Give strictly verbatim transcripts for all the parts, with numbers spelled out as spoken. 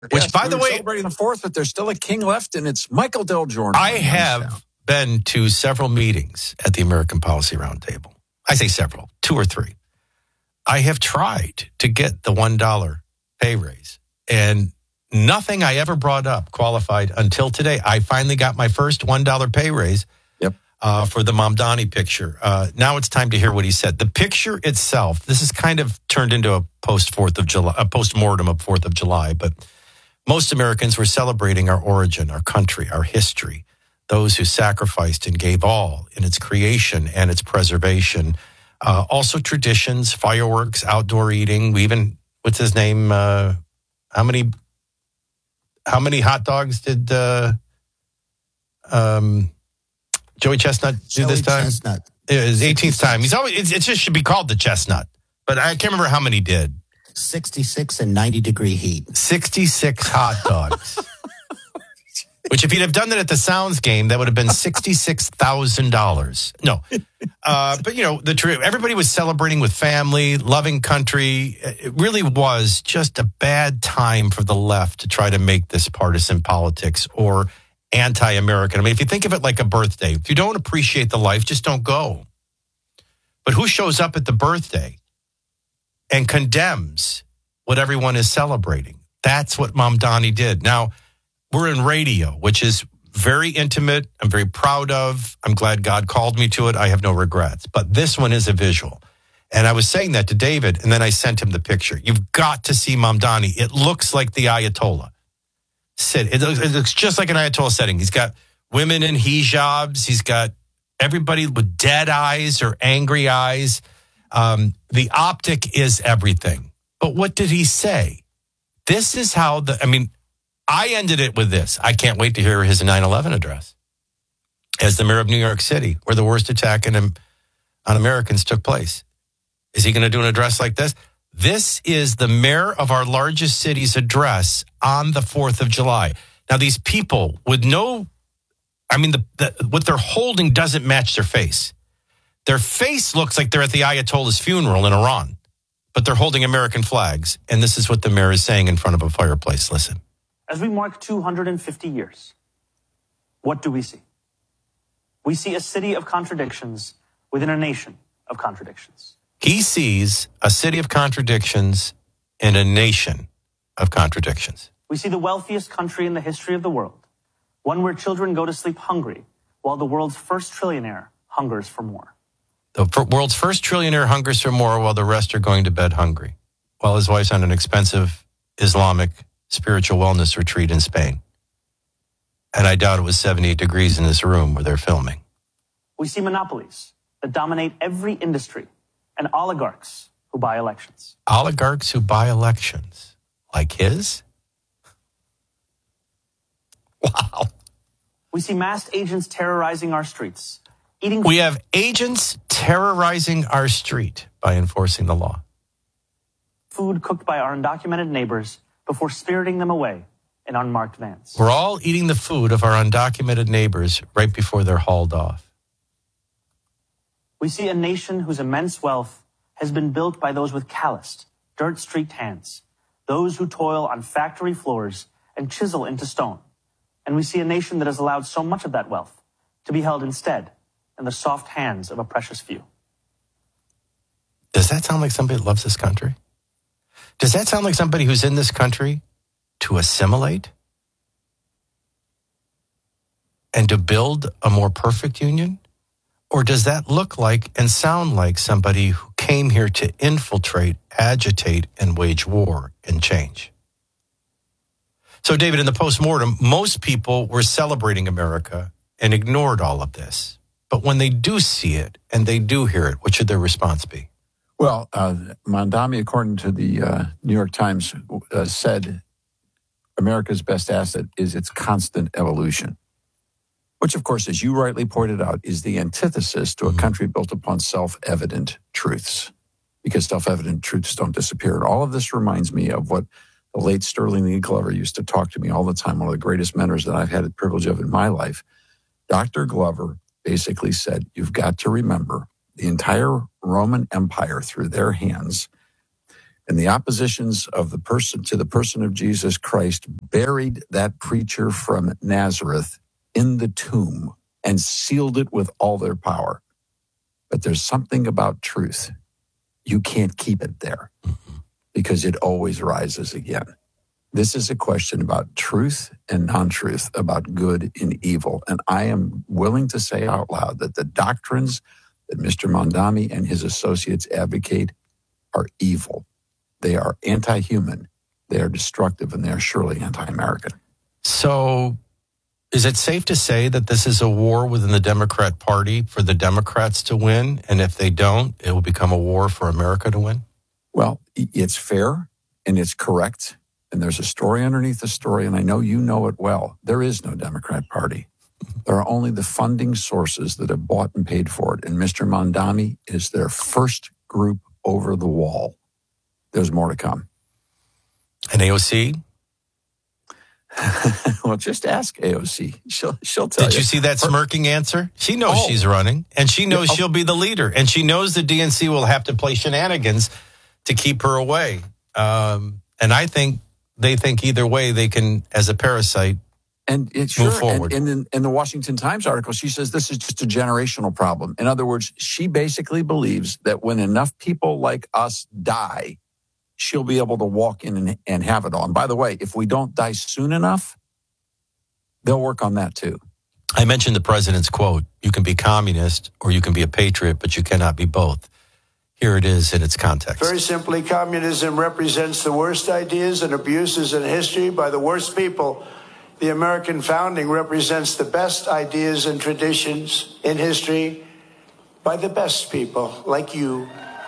Which, yes, by we the were way, celebrating the fourth, but there's still a king left, and it's Michael Del Giorno. I have been to several meetings at the American Policy Roundtable. I say several, two or three. I have tried to get the one dollar pay raise, and nothing I ever brought up qualified until today. I finally got my first one dollar pay raise Yep. uh, for the Mamdani picture. Uh, now it's time to hear what he said. The picture itself, this is kind of turned into a post-Fourth of July, a post-mortem of Fourth of July, but most Americans were celebrating our origin, our country, our history, those who sacrificed and gave all in its creation and its preservation. Uh, also traditions, fireworks, outdoor eating. We even, what's his name? Uh, how many how many hot dogs did uh, um, Joey Chestnut do Joey this time? Chestnut. It was eighteenth time. He's always, it, it just should be called the Chestnut. But I can't remember how many did. sixty-six and ninety degree heat. sixty-six hot dogs. Which, if you'd have done that at the Sounds game, that would have been sixty-six thousand dollars. No. Uh, but, you know, the true, everybody was celebrating with family, loving country. It really was just a bad time for the left to try to make this partisan politics or anti-American. I mean, if you think of it like a birthday, if you don't appreciate the life, just don't go. But who shows up at the birthday and condemns what everyone is celebrating? That's what Mamdani did. Now, we're in radio, which is very intimate. I'm very proud of. I'm glad God called me to it. I have no regrets. But this one is a visual. And I was saying that to David, and then I sent him the picture. You've got to see Mamdani. It looks like the Ayatollah. Sit. It looks, it looks just like an Ayatollah setting. He's got women in hijabs. He's got everybody with dead eyes or angry eyes. Um, the optic is everything. But what did he say? This is how the, I mean, I ended it with this. I can't wait to hear his nine eleven address as the mayor of New York City, where the worst attack in, on Americans took place. Is he going to do an address like this? This is the mayor of our largest city's address on the fourth of July. Now, these people with no, I mean, the, the, what they're holding doesn't match their face. Their face looks like they're at the Ayatollah's funeral in Iran, but they're holding American flags. And this is what the mayor is saying in front of a fireplace. Listen. As we mark two hundred fifty years, what do we see? We see a city of contradictions within a nation of contradictions. He sees a city of contradictions in a nation of contradictions. We see the wealthiest country in the history of the world, one where children go to sleep hungry, while the world's first trillionaire hungers for more. The world's first trillionaire hungers for more while the rest are going to bed hungry, while his wife's on an expensive Islamic spiritual wellness retreat in Spain. And I doubt it was seventy-eight degrees in this room where they're filming. We see monopolies that dominate every industry and oligarchs who buy elections. Oligarchs who buy elections. Like his? Wow. We see masked agents terrorizing our streets. Eating. We have agents terrorizing our street by enforcing the law. Food cooked by our undocumented neighbors before spiriting them away in unmarked vans. We're all eating the food of our undocumented neighbors right before they're hauled off. We see a nation whose immense wealth has been built by those with calloused, dirt-streaked hands, those who toil on factory floors and chisel into stone. And we see a nation that has allowed so much of that wealth to be held instead in the soft hands of a precious few. Does that sound like somebody that loves this country? Does that sound like somebody who's in this country to assimilate and to build a more perfect union? Or does that look like and sound like somebody who came here to infiltrate, agitate, and wage war and change? So, David, in the postmortem, most people were celebrating America and ignored all of this. But when they do see it and they do hear it, what should their response be? Well, uh, Mamdani, according to the uh, New York Times, uh, said America's best asset is its constant evolution, which, of course, as you rightly pointed out, is the antithesis to a country built upon self-evident truths, because self-evident truths don't disappear. And all of this reminds me of what the late Sterling Lee Glover used to talk to me all the time, one of the greatest mentors that I've had the privilege of in my life. Doctor Glover basically said, you've got to remember the entire Roman Empire through their hands And the oppositions of the person to the person of Jesus Christ buried that preacher from Nazareth in the tomb and sealed it with all their power. But there's something about truth. You can't keep it there because it always rises again. This is a question about truth and non-truth, about good and evil. And I am willing to say out loud that the doctrines that Mister Mondami and his associates advocate are evil. They are anti-human, they are destructive, and they are surely anti-American. So is it safe to say that this is a war within the Democrat Party for the Democrats to win? And if they don't, it will become a war for America to win? Well, it's fair and it's correct. And there's a story underneath the story, and I know you know it well. There is no Democrat Party. There are only the funding sources that have bought and paid for it. And Mister Mondami is their first group over the wall. There's more to come. And A O C? Well, just ask A O C. She'll she'll tell Did you. you see that Her- smirking answer? She knows Oh. she's running, and she knows Yeah, oh. she'll be the leader, and she knows the D N C will have to play shenanigans to keep her away. Um, and I think they think either way they can, as a parasite, And it's Move sure, forward. And, and in, in the Washington Times article, she says this is just a generational problem. In other words, she basically believes that when enough people like us die, she'll be able to walk in and, and have it all. And by the way, if we don't die soon enough, they'll work on that too. I mentioned the president's quote, you can be communist or you can be a patriot, but you cannot be both. Here it is in its context. Very simply, communism represents the worst ideas and abuses in history by the worst people. The American founding represents the best ideas and traditions in history by the best people like you.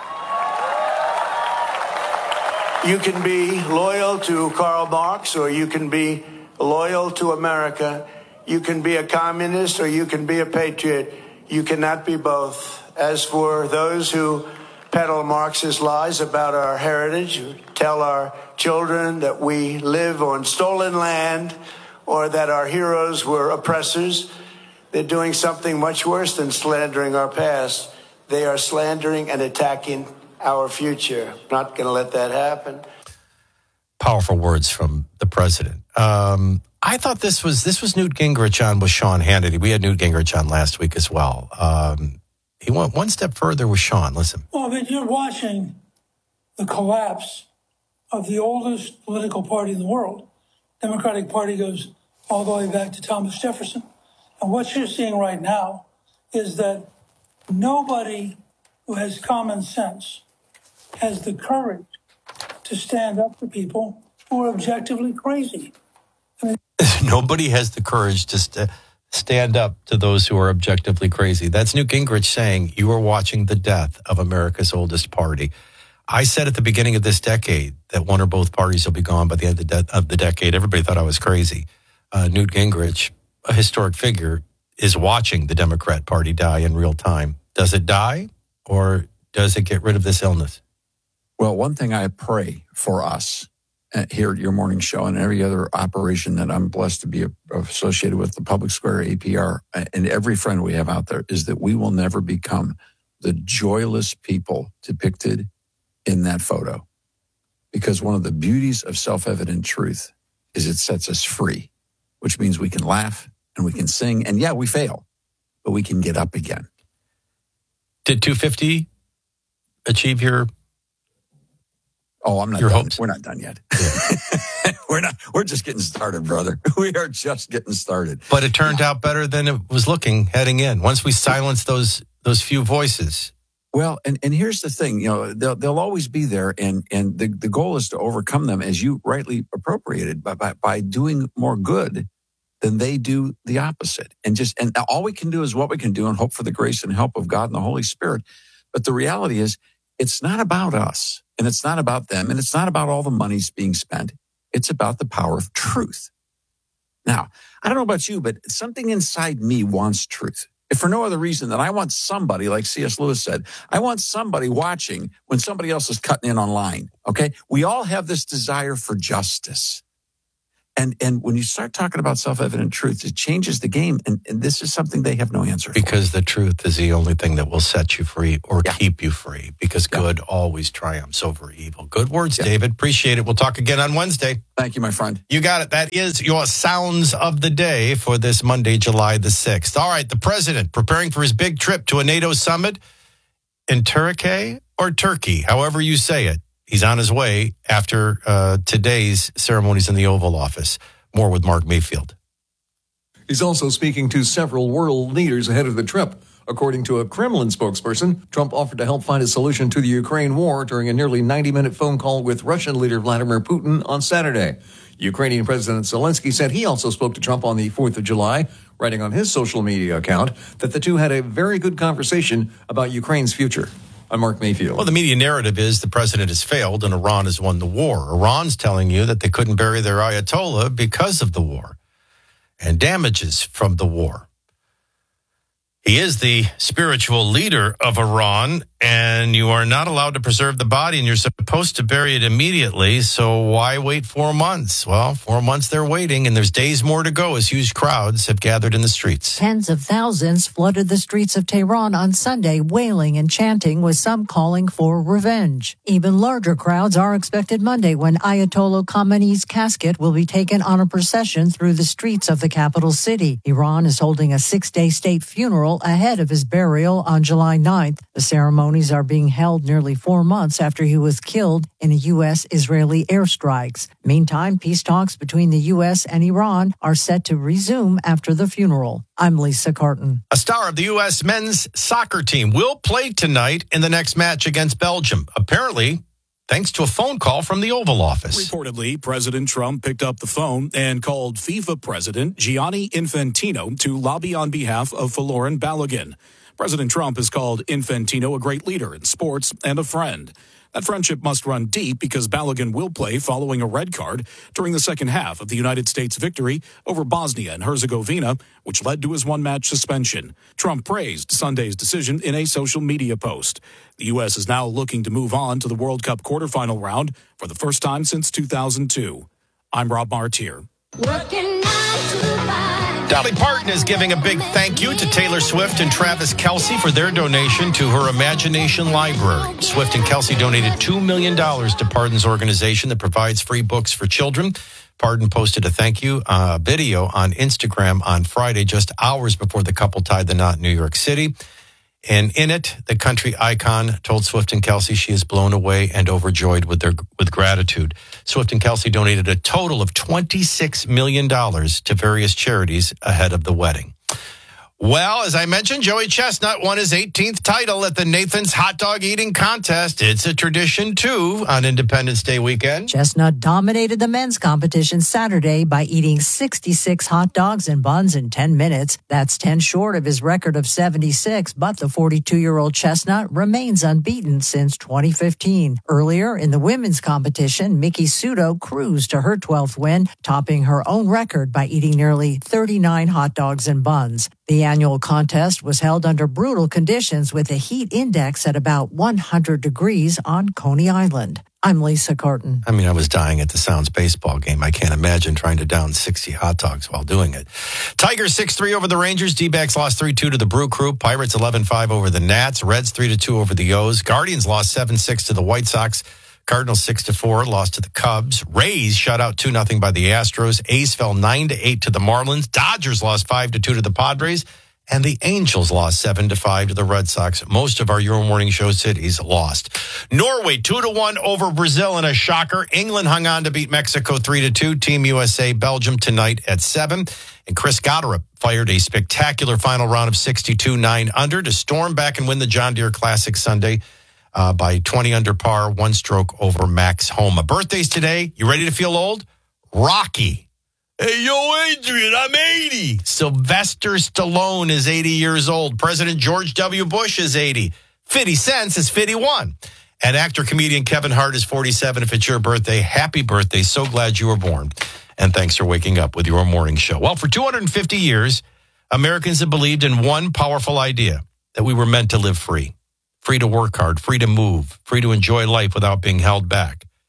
You can be loyal to Karl Marx or you can be loyal to America. You can be a communist or you can be a patriot. You cannot be both. As for those who peddle Marxist lies about our heritage, tell our children that we live on stolen land, or that our heroes were oppressors, they're doing something much worse than slandering our past. They are slandering and attacking our future. Not going to let that happen. Powerful words from the president. Um, I thought this was this was Newt Gingrich on with Sean Hannity. We had Newt Gingrich on last week as well. Um, he went one step further with Sean. Listen. Well, I mean, you're watching the collapse of the oldest political party in the world. Democratic Party goes all the way back to Thomas Jefferson. And what you're seeing right now is that nobody who has common sense has the courage to stand up to people who are objectively crazy. Nobody has the courage to st- stand up to those who are objectively crazy. That's Newt Gingrich saying you are watching the death of America's oldest party. I said at the beginning of this decade that one or both parties will be gone by the end of the, de- of the decade. Everybody thought I was crazy. Uh, Newt Gingrich, a historic figure, is watching the Democrat Party die in real time. Does it die or does it get rid of this illness? Well, one thing I pray for us uh, here at your morning show and every other operation that I'm blessed to be a, associated with, the Public Square A P R, uh, and every friend we have out there, is that we will never become the joyless people depicted in that photo. Because one of the beauties of self-evident truth is it sets us free, which means we can laugh and we can sing. And yeah, we fail, but we can get up again. Did two fifty achieve your Oh, I'm not Your done. hopes? We're not done yet. we're not. We're just getting started, brother. We are just getting started. But it turned out better than it was looking heading in. Once we silenced those those few voices. Well, and, and here's the thing, you know, they'll, they'll always be there. And, and the, the goal is to overcome them, as you rightly appropriated, by, by, by doing more good than they do the opposite. And just, and all we can do is what we can do and hope for the grace and help of God and the Holy Spirit. But the reality is, it's not about us and it's not about them and it's not about all the monies being spent. It's about the power of truth. Now, I don't know about you, but something inside me wants truth. If for no other reason than I want somebody, like C S Lewis said, I want somebody watching when somebody else is cutting in online, okay? We all have this desire for justice. And and when you start talking about self-evident truth, it changes the game. And, and this is something they have no answer for. Because the truth is the only thing that will set you free or Yeah. keep you free. Because Yeah. good always triumphs over evil. Good words, Yeah. David. Appreciate it. We'll talk again on Wednesday. Thank you, my friend. You got it. That is your sounds of the day for this Monday, July the sixth. All right, the president preparing for his big trip to a NATO summit in Turkey or Turkey, however you say it. He's on his way after uh, today's ceremonies in the Oval Office. More with Mark Mayfield. He's also speaking to several world leaders ahead of the trip. According to a Kremlin spokesperson, Trump offered to help find a solution to the Ukraine war during a nearly ninety-minute phone call with Russian leader Vladimir Putin on Saturday. Ukrainian President Zelensky said he also spoke to Trump on the fourth of July, writing on his social media account that the two had a very good conversation about Ukraine's future. I'm Mark Mayfield. Well, the media narrative is the president has failed and Iran has won the war. Iran's telling you that they couldn't bury their Ayatollah because of the war and damages from the war. He is the spiritual leader of Iran, and you are not allowed to preserve the body, and you're supposed to bury it immediately. So why wait four months? Well, four months they're waiting, and there's days more to go as huge crowds have gathered in the streets. Tens of thousands flooded the streets of Tehran on Sunday, wailing and chanting, with some calling for revenge. Even larger crowds are expected Monday when Ayatollah Khamenei's casket will be taken on a procession through the streets of the capital city. Iran is holding a six-day state funeral ahead of his burial on July ninth. The ceremonies are being held nearly four months after he was killed in a U S Israeli airstrikes. Meantime, peace talks between the U S and Iran are set to resume after the funeral. I'm Lisa Carton. A star of the U S men's soccer team will play tonight in the next match against Belgium. Apparently, thanks to a phone call from the Oval Office. Reportedly, President Trump picked up the phone and called FIFA President Gianni Infantino to lobby on behalf of Folarin Balogun. President Trump has called Infantino a great leader in sports and a friend. That friendship must run deep because Balogun will play following a red card during the second half of the United States' victory over Bosnia and Herzegovina, which led to his one-match suspension. Trump praised Sunday's decision in a social media post. The U S is now looking to move on to the World Cup quarterfinal round for the first time since two thousand two. I'm Rob Martier. Dolly Parton is giving a big thank you to Taylor Swift and Travis Kelce for their donation to her Imagination Library. Swift and Kelce donated two million dollars to Parton's organization that provides free books for children. Parton posted a thank you uh, video on Instagram on Friday, just hours before the couple tied the knot in New York City. And in it, the country icon told Swift and Kelce she is blown away and overjoyed with their with gratitude. Swift and Kelce donated a total of twenty-six million dollars to various charities ahead of the wedding. Well, as I mentioned, Joey Chestnut won his eighteenth title at the Nathan's Hot Dog Eating Contest. It's a tradition, too, on Independence Day weekend. Chestnut dominated the men's competition Saturday by eating sixty-six hot dogs and buns in ten minutes. That's ten short of his record of seventy-six, but the forty-two-year-old Chestnut remains unbeaten since twenty fifteen. Earlier in the women's competition, Miki Sudo cruised to her twelfth win, topping her own record by eating nearly thirty-nine hot dogs and buns. The annual contest was held under brutal conditions with a heat index at about one hundred degrees on Coney Island. I'm Lisa Carton. I mean, I was dying at the Sounds baseball game. I can't imagine trying to down sixty hot dogs while doing it. Tigers six three over the Rangers. D-backs lost three two to the Brew Crew. Pirates eleven five over the Nats. Reds three to two over the O's. Guardians lost seven six to the White Sox. Cardinals six to four lost to the Cubs. Rays shut out two nothing by the Astros. A's fell nine to eight to the Marlins. Dodgers lost five to two to the Padres. And the Angels lost seven to five to the Red Sox. Most of our Euro Morning Show cities lost. Norway two to one over Brazil in a shocker. England hung on to beat Mexico three to two. Team U S A Belgium tonight at seven. And Chris Gotterup fired a spectacular final round of sixty-two nine under to storm back and win the John Deere Classic Sunday uh, by twenty under par, one stroke over Max Homa. Birthdays today. You ready to feel old? Rocky. Hey, yo, Adrian, I'm eighty. Sylvester Stallone is eighty years old. President George W. Bush is eighty. fifty cents is fifty-one. And actor-comedian Kevin Hart is forty-seven. If it's your birthday, happy birthday. So glad you were born. And thanks for waking up with your morning show. Well, for two hundred fifty years, Americans have believed in one powerful idea, that we were meant to live free. Free to work hard, free to move, free to enjoy life without being held back.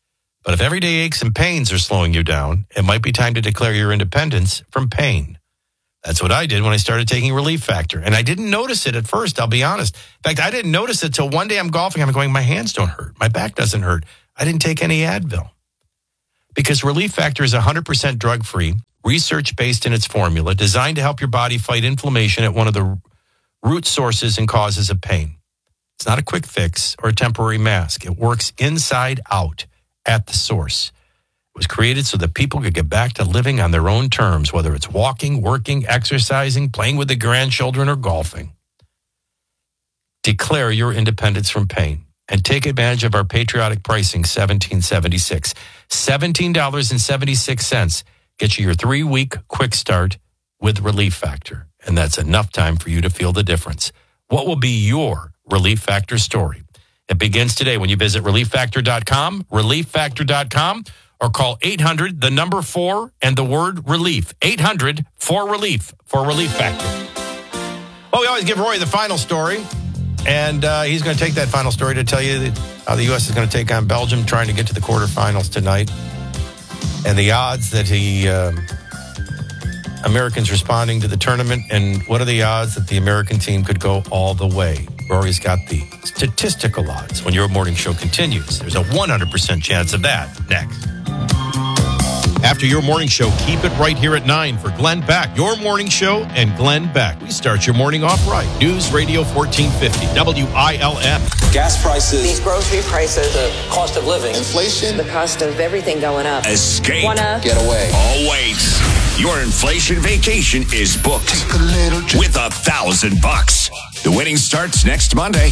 But if everyday aches and pains are slowing you down, it might be time to declare your independence from pain. That's what I did when I started taking Relief Factor. And I didn't notice it at first, I'll be honest. In fact, I didn't notice it till one day I'm golfing. I'm going, my hands don't hurt. My back doesn't hurt. I didn't take any Advil. Because Relief Factor is one hundred percent drug-free, research-based in its formula, designed to help your body fight inflammation at one of the root sources and causes of pain. It's not a quick fix or a temporary mask. It works inside out at the source. It was created so that people could get back to living on their own terms, whether it's walking, working, exercising, playing with the grandchildren, or golfing. Declare your independence from pain and take advantage of our patriotic pricing, seventeen seventy-six. seventeen dollars and seventy-six cents gets you your three-week quick start with Relief Factor. And that's enough time for you to feel the difference. What will be your Relief Factor story? It begins today when you visit relief factor dot com, relief factor dot com, or call eight hundred, the number four, and the word relief. eight hundred, four relief, for Relief Factor. Well, we always give Roy the final story, and uh, he's going to take that final story to tell you that, how the U S is going to take on Belgium, trying to get to the quarterfinals tonight, and the odds that he... Uh, Americans responding to the tournament, and what are the odds that the American team could go all the way? Rory's got the statistical odds when your morning show continues. There's a one hundred percent chance of that next. After your morning show, keep it right here at nine for Glenn Beck. Your morning show and Glenn Beck. We start your morning off right. News Radio fourteen fifty, W I L M. Gas prices. These grocery prices. The cost of living. Inflation. The cost of everything going up. Escape. Wanna get away. Oh, wait. Your inflation vacation is booked a with a thousand bucks. The winning starts next Monday.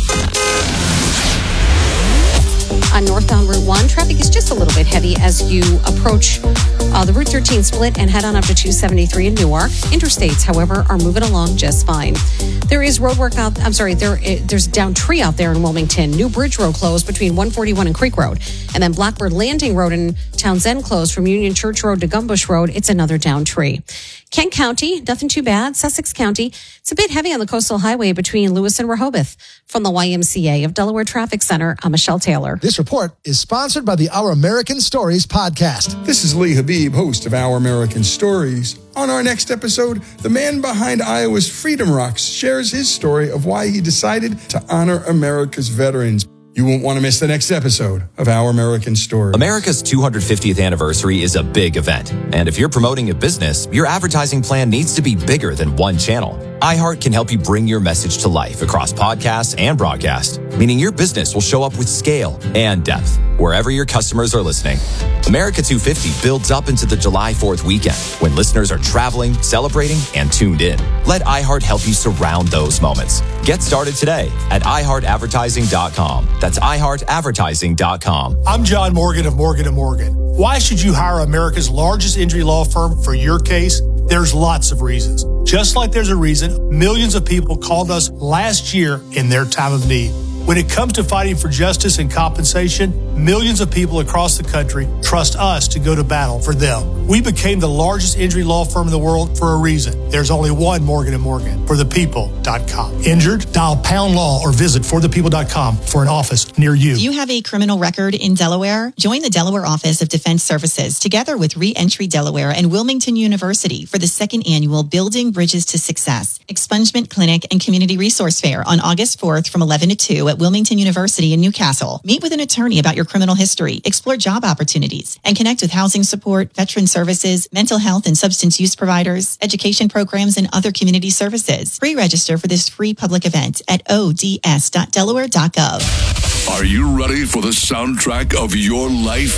On northbound Route one, traffic is just a little bit heavy as you approach uh, the Route thirteen split and head on up to two seventy-three in Newark. Interstates, however, are moving along just fine. There is road work out, I'm sorry, there there's a down tree out there in Wilmington. New Bridge Road closed between one forty-one and Creek Road. And then Blackbird Landing Road in Townsend closed from Union Church Road to Gumbush Road. It's another down tree. Kent County, nothing too bad. Sussex County, it's a bit heavy on the coastal highway between Lewis and Rehoboth. From the Y M C A of Delaware Traffic Center, I'm Michelle Taylor. This report is sponsored by the Our American Stories podcast. This is Lee Habib, host of Our American Stories. On our next episode, the man behind Iowa's Freedom Rocks shares his story of why he decided to honor America's veterans. You won't want to miss the next episode of Our American Stories. America's two hundred fiftieth anniversary is a big event. And if you're promoting a business, your advertising plan needs to be bigger than one channel. iHeart can help you bring your message to life across podcasts and broadcast, meaning your business will show up with scale and depth wherever your customers are listening. America two fifty builds up into the July fourth weekend when listeners are traveling, celebrating, and tuned in. Let iHeart help you surround those moments. Get started today at i heart advertising dot com. That's i heart advertising dot com. I'm John Morgan of Morgan and Morgan. Why should you hire America's largest injury law firm for your case? There's lots of reasons. Just like there's a reason millions of people called us last year in their time of need. When it comes to fighting for justice and compensation, millions of people across the country trust us to go to battle for them. We became the largest injury law firm in the world for a reason. There's only one Morgan and Morgan, for the people dot com. Injured? Dial pound law or visit for the people dot com for an office near you. Do you have a criminal record in Delaware? Join the Delaware Office of Defense Services together with Reentry Delaware and Wilmington University for the second annual Building Bridges to Success Expungement Clinic and Community Resource Fair on August fourth from eleven to two at Wilmington University in Newcastle. Meet with an attorney about your criminal history, explore job opportunities, and connect with housing support, veteran services, mental health and substance use providers, education programs, and other community services. Pre-register for this free public event at o d s dot delaware dot gov. Are you ready for the soundtrack of your life?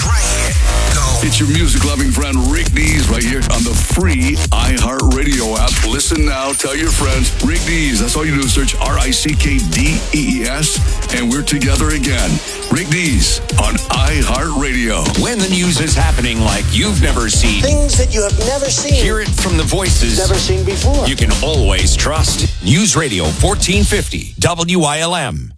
It's your music-loving friend Rick Dees right here on the free iHeartRadio app. Listen now, tell your friends. Rick Dees, that's all you do, search R I C K D E E S, and we're together again. Rick Dees on iHeartRadio. When the news is happening like you've never seen. Things that you have never seen. Hear it from the voices. Never seen before. You can always trust. News Radio fourteen fifty, W I L M.